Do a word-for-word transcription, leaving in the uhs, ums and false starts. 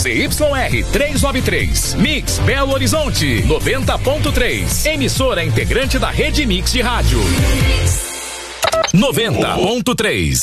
Z Y R trezentos e noventa e três. Mix Belo Horizonte noventa ponto três. Emissora integrante da Rede Mix de Rádio. noventa ponto três.